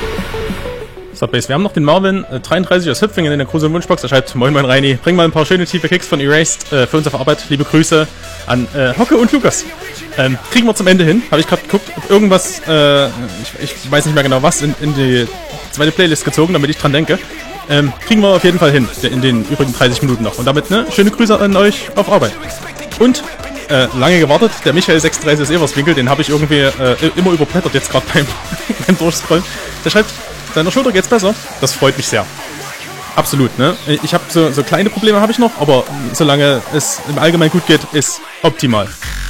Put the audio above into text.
So, Base, wir haben noch den Marvin 33 aus Hüpfingen in der großen Wunschbox. Er schreibt: Moin Moin Reini, bring mal ein paar schöne tiefe Kicks von Erased für uns auf Arbeit. Liebe Grüße an Hocke und Lukas. Kriegen wir zum Ende hin. Habe ich gerade geguckt, ob irgendwas, ich weiß nicht mehr genau was, in die zweite Playlist gezogen, damit ich dran denke. Kriegen wir auf jeden Fall hin, in den übrigen 30 Minuten noch. Und damit, ne, schöne Grüße an euch auf Arbeit. Und, lange gewartet, der Michael 36 aus Everswinkel, den habe ich irgendwie immer überblättert jetzt gerade beim Durchscrollen. Der schreibt: Deiner Schulter geht's besser. Das freut mich sehr. Absolut, ne? Ich habe so kleine Probleme habe ich noch, aber solange es im Allgemeinen gut geht, ist optimal.